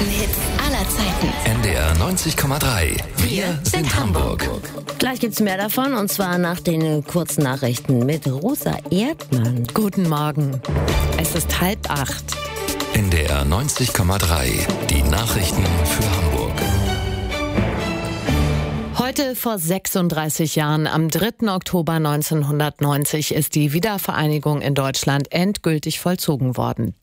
besten Hits aller Zeiten. NDR 90,3. Wir sind Hamburg. Gleich gibt's mehr davon, und zwar nach den kurzen Nachrichten mit Rosa Erdmann. Guten Morgen. Es ist 7:30. NDR 90,3. Die Nachrichten für Hamburg. Heute vor 36 Jahren, am 3. Oktober 1990, ist die Wiedervereinigung in Deutschland endgültig vollzogen worden.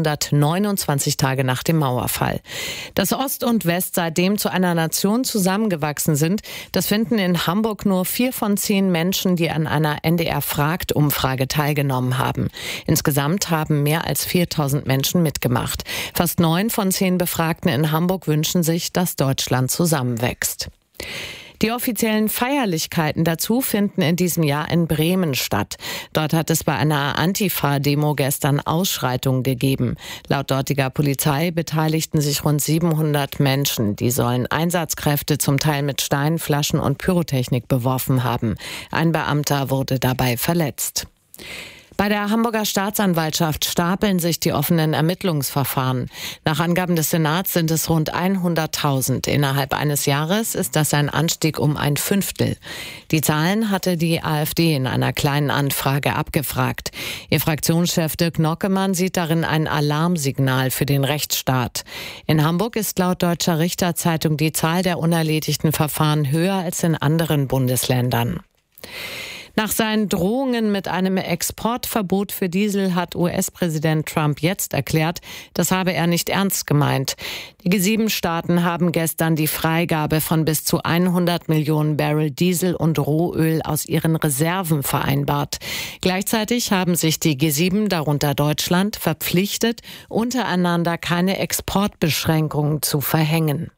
329 Tage nach dem Mauerfall. Dass Ost und West seitdem zu einer Nation zusammengewachsen sind, das finden in Hamburg nur 4 von 10 Menschen, die an einer NDR-Fragt-Umfrage teilgenommen haben. Insgesamt haben mehr als 4000 Menschen mitgemacht. Fast 9 von 10 Befragten in Hamburg wünschen sich, dass Deutschland zusammenwächst. Die offiziellen Feierlichkeiten dazu finden in diesem Jahr in Bremen statt. Dort hat es bei einer Antifa-Demo gestern Ausschreitungen gegeben. Laut dortiger Polizei beteiligten sich rund 700 Menschen. Die sollen Einsatzkräfte zum Teil mit Steinen, Flaschen und Pyrotechnik beworfen haben. Ein Beamter wurde dabei verletzt. Bei der Hamburger Staatsanwaltschaft stapeln sich die offenen Ermittlungsverfahren. Nach Angaben des Senats sind es rund 100.000. Innerhalb eines Jahres ist das ein Anstieg um 1/5. Die Zahlen hatte die AfD in einer kleinen Anfrage abgefragt. Ihr Fraktionschef Dirk Nockemann sieht darin ein Alarmsignal für den Rechtsstaat. In Hamburg ist laut Deutscher Richterzeitung die Zahl der unerledigten Verfahren höher als in anderen Bundesländern. Nach seinen Drohungen mit einem Exportverbot für Diesel hat US-Präsident Trump jetzt erklärt, das habe er nicht ernst gemeint. Die G7-Staaten haben gestern die Freigabe von bis zu 100 Millionen Barrel Diesel und Rohöl aus ihren Reserven vereinbart. Gleichzeitig haben sich die G7, darunter Deutschland, verpflichtet, untereinander keine Exportbeschränkungen zu verhängen.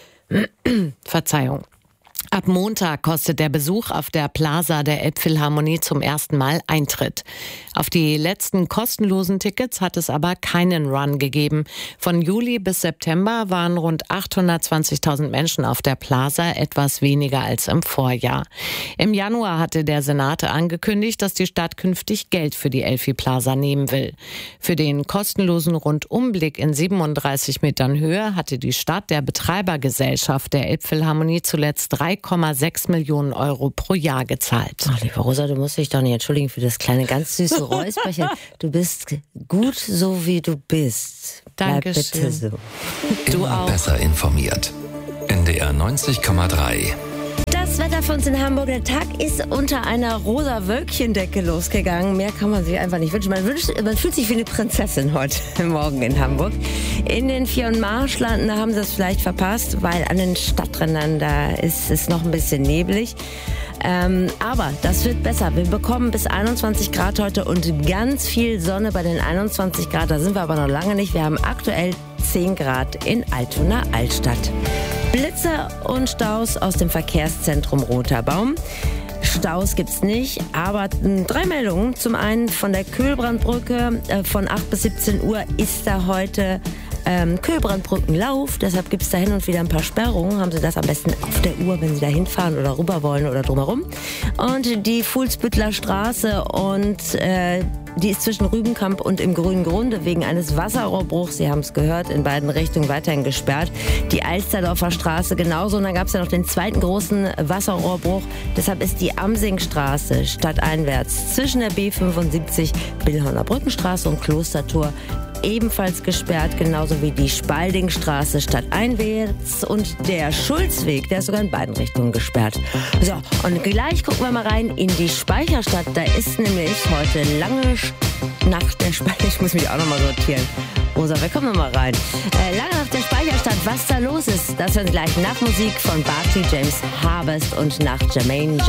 Verzeihung. Ab Montag kostet der Besuch auf der Plaza der Elbphilharmonie zum ersten Mal Eintritt. Auf die letzten kostenlosen Tickets hat es aber keinen Run gegeben. Von Juli bis September waren rund 820.000 Menschen auf der Plaza, etwas weniger als im Vorjahr. Im Januar hatte der Senat angekündigt, dass die Stadt künftig Geld für die Elfi Plaza nehmen will. Für den kostenlosen Rundumblick in 37 Metern Höhe hatte die Stadt der Betreibergesellschaft der Elbphilharmonie zuletzt 3,6 Millionen Euro pro Jahr gezahlt. Ach, liebe Rosa, du musst dich doch nicht entschuldigen für das kleine, ganz süße Räusperchen. Du bist gut, so wie du bist. Bleib Dankeschön. bitte so. Du Immer auch. besser informiert. NDR 90,3. Das Wetter für uns in Hamburg, der Tag ist unter einer rosa Wölkchendecke losgegangen. Mehr kann man sich einfach nicht wünschen. Man fühlt sich wie eine Prinzessin heute Morgen in Hamburg. In den 4- und Marschlanden, da haben sie es vielleicht verpasst, weil an den Stadträndern, da ist es noch ein bisschen neblig. Aber das wird besser. Wir bekommen bis 21 Grad heute und ganz viel Sonne bei den 21 Grad. Da sind wir aber noch lange nicht. Wir haben aktuell 10 Grad in Altona Altstadt. Blitze und Staus aus dem Verkehrszentrum Roter Baum. Staus gibt's nicht, aber 3 Meldungen. Zum einen von der Kühlbrandbrücke. Von 8 bis 17 Uhr ist da heute Kühlbrandbrückenlauf. Deshalb gibt's da hin und wieder ein paar Sperrungen. Haben Sie das am besten auf der Uhr, wenn Sie da hinfahren oder rüber wollen oder drumherum. Und die Fuhlsbüttler Straße und die ist zwischen Rübenkamp und im Grünen Grunde wegen eines Wasserrohrbruchs, Sie haben es gehört, in beiden Richtungen weiterhin gesperrt. Die Alsterdorfer Straße genauso. Und dann gab es ja noch den zweiten großen Wasserrohrbruch. Deshalb ist die Amsingstraße stadteinwärts zwischen der B75, Billhorner Brückenstraße und Klostertor ebenfalls gesperrt, genauso wie die Spaldingstraße stadteinwärts und der Schulzweg, der ist sogar in beiden Richtungen gesperrt. So, und gleich gucken wir mal rein in die Speicherstadt. Da ist nämlich heute lange Nacht der Speicherstadt. Ich muss mich auch nochmal sortieren. Rosa, wir kommen nochmal rein. Lange Nacht der Speicherstadt, was da los ist, das hören Sie gleich nach Musik von Barclay James Harvest und nach Jermaine